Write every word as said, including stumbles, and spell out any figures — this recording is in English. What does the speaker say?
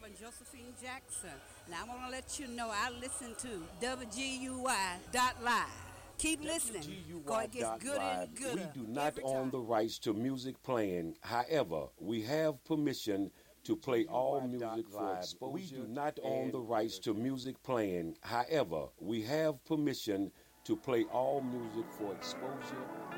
Reverend Josephine Jackson, and I want to let you know I listen to W G U Y dot live. Keep listening, because it gets gooder and W G U Y dot live. We gooder do not every own the time. rights to music playing. However, we have permission to play all music for exposure. We do not own the rights to music playing. However, we have permission to play all music for exposure